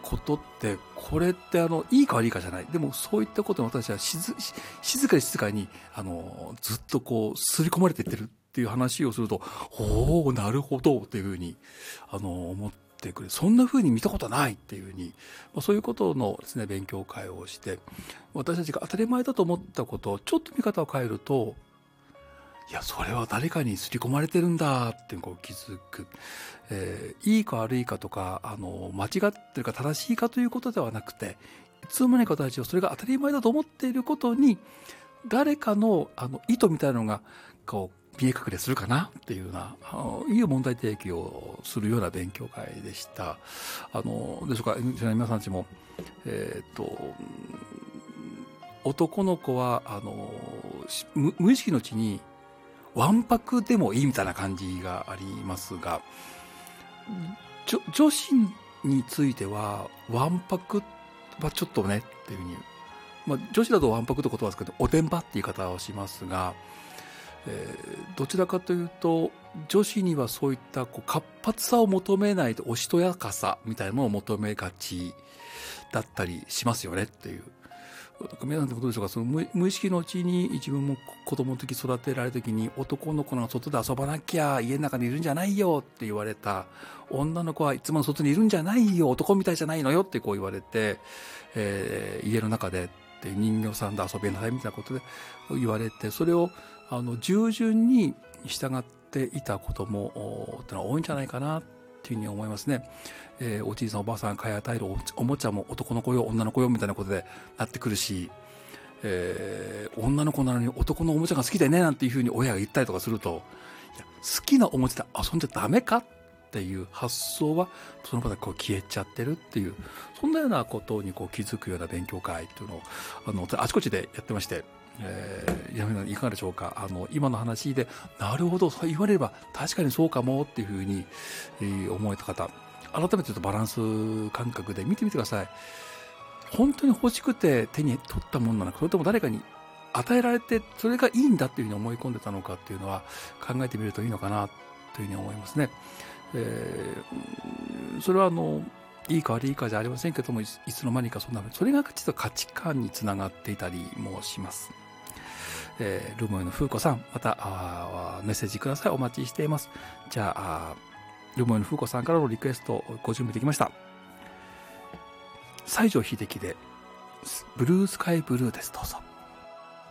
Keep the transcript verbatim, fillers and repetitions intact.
ことって、これってあのいいか悪いかじゃない。でもそういったことに私たちはしずし静かに静かにあのずっとこう刷り込まれていってるっていう話をすると、おおなるほどっていうふうにあの思ってくれ、そんなふうに見たことないっていうふうに、まあ、そういうことのですね勉強会をして、私たちが当たり前だと思ったことをちょっと見方を変えると、いやそれは誰かに刷り込まれてるんだってこう気づく、えー、いいか悪いかとかあの間違ってるか正しいかということではなくて、いつの間にか私たちはそれが当たり前だと思っていることに誰かのあの意図みたいなのがこう見え隠れするかなっていうようなあのいう問題提起をするような勉強会でした。あのでしょうか、皆さんたちも、えー、っと男の子はあの無無意識のうちにわんぱくでもいいみたいな感じがありますが、女子についてはわんぱくはちょっとねっていうふうに、まあ、女子だとわんぱくって言葉ですけどおてんばって言い方をしますが、えー、どちらかというと女子にはそういったこう活発さを求めないとおしとやかさみたいなものを求めがちだったりしますよねっていう。皆さんってことでしょうか。その 無, 無意識のうちに自分も子供の時育てられた時に、男の子が外で遊ばなきゃ家の中にいるんじゃないよって言われた、女の子はいつも外にいるんじゃないよ、男みたいじゃないのよってこう言われて、えー、家の中でって人形さんで遊びなさいみたいなことで言われて、それをあの従順に従っていた子供ってのは多いんじゃないかなっていうふうに思いますね。えー、おじいさんおばあさん買い与える お, おもちゃも男の子よ女の子よみたいなことでなってくるし、えー、女の子なのに男のおもちゃが好きでねなんていうふうに親が言ったりとかすると、いや好きなおもちゃで遊んじゃダメかっていう発想はその場でこう消えちゃってるっていう、そんなようなことにこう気づくような勉強会っていうのをあのあちこちでやってまして、えー、いかがでしょうか。あの今の話でなるほどそう言われれば確かにそうかもっていうふうに、えー、思えた方、改めてちょっとバランス感覚で見てみてください。本当に欲しくて手に取ったものなのか、それとも誰かに与えられてそれがいいんだっていうふうに思い込んでたのかっていうのは考えてみるといいのかなというふうに思いますね。えー、それはあのいいか悪いかじゃありませんけども、いつの間にかそんなそれが実は価値観につながっていたりもします。えー、ルモイの風子さん、またあメッセージください。お待ちしています。じゃあルモイの風子さんからのリクエストご準備できました。西城秀樹でブルースカイブルーです。どうぞ。